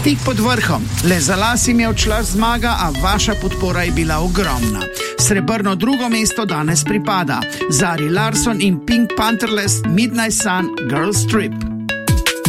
Tik pod vrhom. Le za las jim je odšla zmaga, a vaša podpora je bila ogromna. Srebrno drugo mesto danes pripada Zari Larsson in Pink Pantherless Midnight Sun Girls Trip.